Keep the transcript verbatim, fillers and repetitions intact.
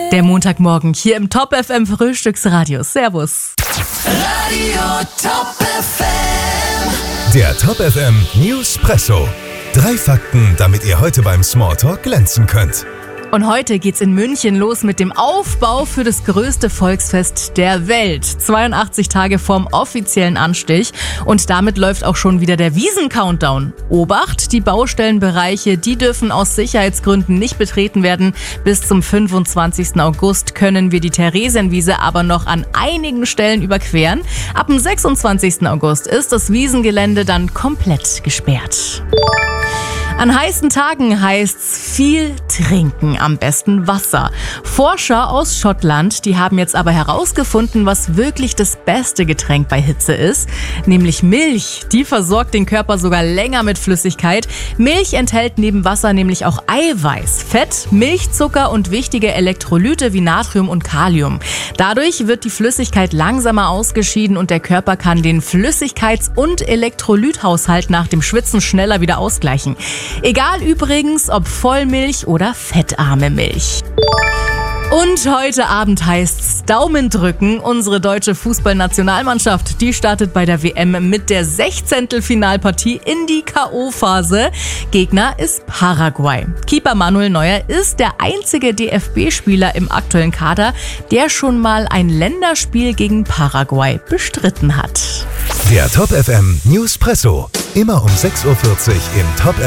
Der Montagmorgen hier im Top F M Frühstücksradio. Servus. Radio Top F M. Der Top F M Newspresso. Drei Fakten, damit ihr heute beim Smalltalk glänzen könnt. Und heute geht's in München los mit dem Aufbau für das größte Volksfest der Welt. zweiundachtzig Tage vorm offiziellen Anstich. Und damit läuft auch schon wieder der Wiesen-Countdown. Obacht, die Baustellenbereiche, die dürfen aus Sicherheitsgründen nicht betreten werden. Bis zum fünfundzwanzigsten August können wir die Theresienwiese aber noch an einigen Stellen überqueren. Ab dem sechsundzwanzigsten August ist das Wiesengelände dann komplett gesperrt. An heißen Tagen heißt's viel trinken, am besten Wasser. Forscher aus Schottland, die haben jetzt aber herausgefunden, was wirklich das beste Getränk bei Hitze ist, nämlich Milch. Die versorgt den Körper sogar länger mit Flüssigkeit. Milch enthält neben Wasser nämlich auch Eiweiß, Fett, Milchzucker und wichtige Elektrolyte wie Natrium und Kalium. Dadurch wird die Flüssigkeit langsamer ausgeschieden und der Körper kann den Flüssigkeits- und Elektrolythaushalt nach dem Schwitzen schneller wieder ausgleichen. Egal übrigens, ob Vollmilch oder fettarme Milch. Und heute Abend heißt's Daumen drücken. Unsere deutsche Fußballnationalmannschaft, die startet bei der W M mit der Sechzehntelfinalpartie in die K O-Phase. Gegner ist Paraguay. Keeper Manuel Neuer ist der einzige D F B-Spieler im aktuellen Kader, der schon mal ein Länderspiel gegen Paraguay bestritten hat. Der Top F M Newspresso. Immer um sechs Uhr vierzig im Top